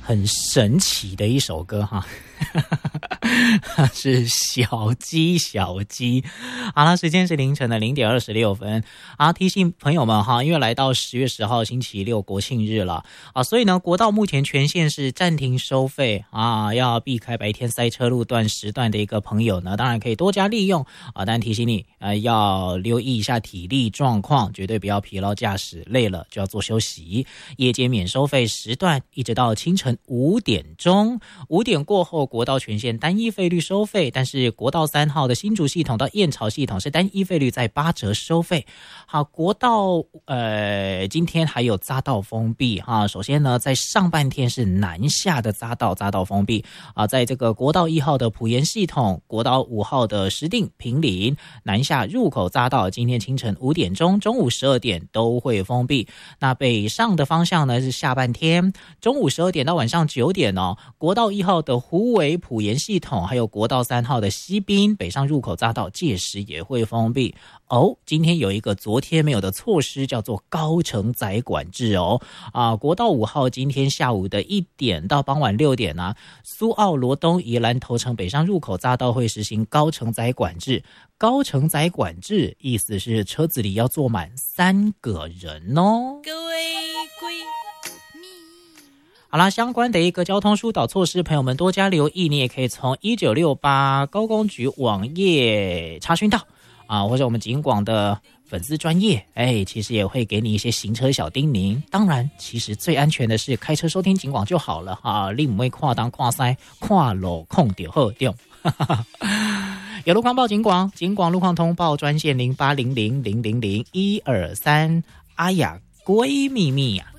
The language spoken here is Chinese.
很神奇的一首歌哈。是小鸡小鸡。好了，时间是凌晨的0点26分啊。提醒朋友们哈，因为来到10月10号星期六国庆日了啊，所以呢国道目前全线是暂停收费啊，要避开白天塞车路段时段的一个朋友呢，当然可以多加利用啊，但提醒你要留意一下体力状况，绝对不要疲劳驾驶，累了就要做休息。夜间免收费时段一直到清晨5点钟，5点过后国道全线单一费率收费，但是国道3号的新竹系统到燕巢系统是单一费率在8折收费。好，国道今天还有匝道封闭哈。首先呢，在上半天是南下的匝道封闭啊，在这个国道1号的埔盐系统、国道5号的石碇、坪林南下入口匝道，今天清晨5点钟、中午12点都会封闭。那北上的方向呢是下半天，中午12点到晚上9点哦，国道1号的虎尾埔盐系统，还有国道3号的西滨北上入口匝道，届时也会封闭。今天有一个昨天没有的措施，叫做高承载管制哦。国道5号今天下午的1点到傍晚6点啊，苏澳罗东宜兰头城北上入口匝道会实行高承载管制。高承载管制意思是车子里要坐满3个人哦。各位好啦，相关的一个交通疏导措施，朋友们多加留意。你也可以从1968高工局网页查询到或者我们警广的粉丝专页，其实也会给你一些行车小叮咛。当然，其实最安全的是开车收听警广就好了啊，你不会跨当跨塞跨路控掉好掉。有路况报警广，警广路况通报专线0800000123。哎呀，闺蜜蜜啊！